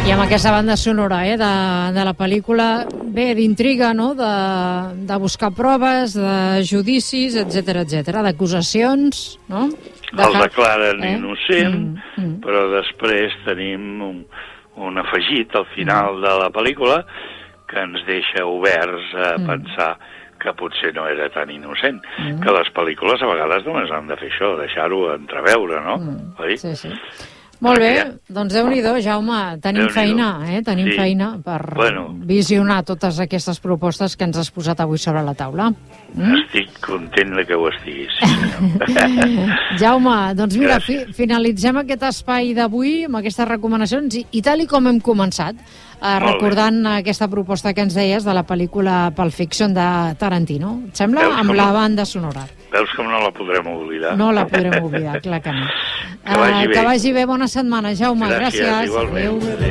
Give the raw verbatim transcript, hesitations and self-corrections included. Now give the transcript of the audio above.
I amb aquesta banda sonora eh, de, de la pel·lícula, bé, d'intriga, no? de, de buscar proves, de judicis, etcètera, etcètera, d'acusacions, no? De El declaren eh? innocent, mm, mm. però després tenim un, un afegit al final mm. de la pel·lícula que ens deixa oberts a mm. pensar que potser no era tan innocent, mm. que les pel·lícules a vegades només han de fer això, deixar-ho entreveure, no? Mm. Oi? Sí, sí. Molt bé, doncs Déu-n'hi-do, Jaume, tenim feina, eh? Tenim sí. feina per bueno. visionar totes aquestes propostes que ens has posat avui sobre la taula. Mm? Estic content que ho estiguis, sí, senyor. Jaume, doncs mira, fi, finalitzem aquest espai d'avui amb aquestes recomanacions i, i tal i com hem començat, eh, recordant bé. aquesta proposta que ens deies de la pel·lícula Pulp Fiction de Tarantino. Et sembla? Veus amb la no? banda sonora. Veus com no la podrem oblidar? No la podrem oblidar, clar que no. Que vagi bé. Uh, que vagi bé, bona setmana, Jaume. Gràcies, Gràcies. igualment. Adéu.